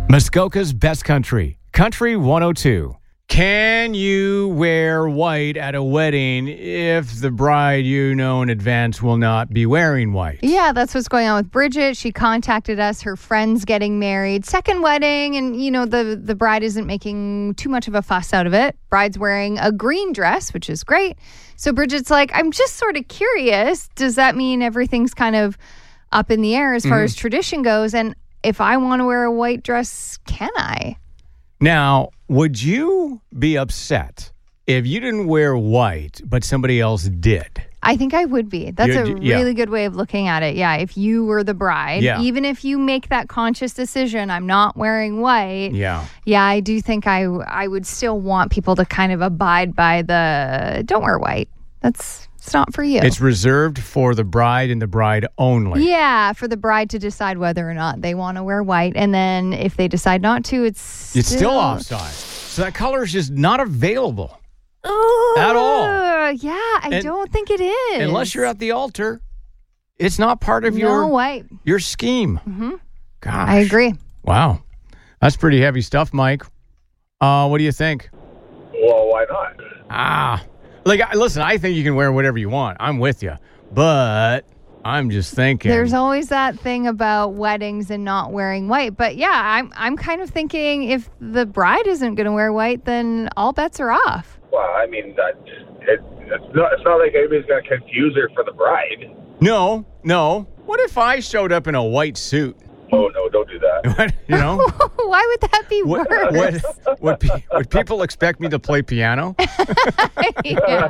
Muskoka's Best Country, Country 102. Can you wear white at a wedding if the bride you know in advance will not be wearing white? Yeah, that's what's going on with Bridget. She contacted us. Her friend's getting married. Second wedding, and, the bride isn't making too much of a fuss out of it. Bride's wearing a green dress, which is great. So Bridget's like, I'm just sort of curious. Does that mean everything's kind of up in the air as far as tradition goes? And if I want to wear a white dress, can I? Now, would you be upset if you didn't wear white, but somebody else did? I think I would be. That's a really good way of looking at it. Yeah, if you were the bride, even if you make that conscious decision, I'm not wearing white. Yeah, I do think I would still want people to kind of abide by the don't wear white. It's not for you. It's reserved for the bride and the bride only. Yeah, for the bride to decide whether or not they want to wear white. And then if they decide not to, it's still offside. So that color is just not available at all. Yeah, I don't think it is. Unless you're at the altar. It's not part of your scheme. Mm-hmm. Gosh. I agree. Wow. That's pretty heavy stuff, Mike. What do you think? Well, why not? Listen, I think you can wear whatever you want. I'm with you. But I'm just thinking. There's always that thing about weddings and not wearing white. But yeah, I'm kind of thinking if the bride isn't going to wear white, then all bets are off. Well, I mean, it's not like anybody's going to confuse her for the bride. No. What if I showed up in a white suit? Oh, no, don't do that. Why would that be worse? Would people expect me to play piano? Yeah.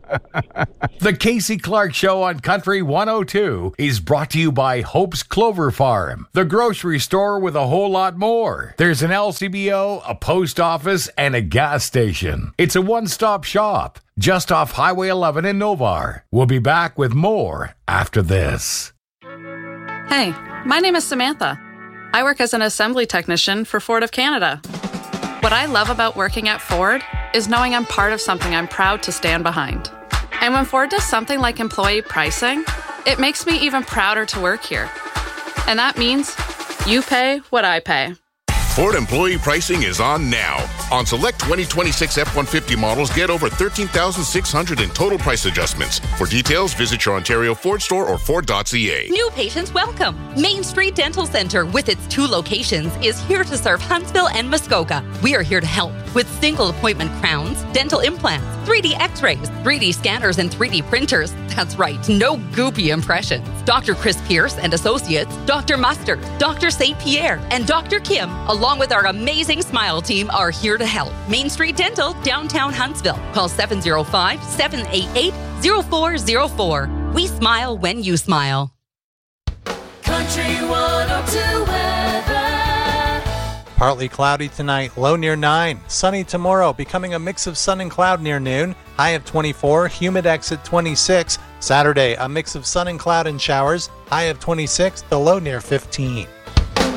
The Casey Clark Show on Country 102 is brought to you by Hope's Clover Farm, the grocery store with a whole lot more. There's an LCBO, a post office, and a gas station. It's a one-stop shop just off Highway 11 in Novar. We'll be back with more after this. Hey, my name is Samantha. I work as an assembly technician for Ford of Canada. What I love about working at Ford is knowing I'm part of something I'm proud to stand behind. And when Ford does something like employee pricing, it makes me even prouder to work here. And that means you pay what I pay. Ford employee pricing is on now. On select 2026 F-150 models, get over $13,600 in total price adjustments. For details, visit your Ontario Ford store or Ford.ca. New patients welcome. Main Street Dental Center, with its 2 locations, is here to serve Huntsville and Muskoka. We are here to help with single appointment crowns, dental implants, 3D x-rays, 3D scanners, and 3D printers. That's right, no goopy impressions. Dr. Chris Pierce and Associates, Dr. Mustard, Dr. St. Pierre, and Dr. Kim, along with our amazing Smile team, are here to help. Main Street Dental, downtown Huntsville. Call 705-788-0404. We smile when you smile. Country 102 weather. Partly cloudy tonight, low near 9. Sunny tomorrow, becoming a mix of sun and cloud near noon. High of 24, humidex at 26. Saturday, a mix of sun and cloud and showers. High of 26, the low near 15.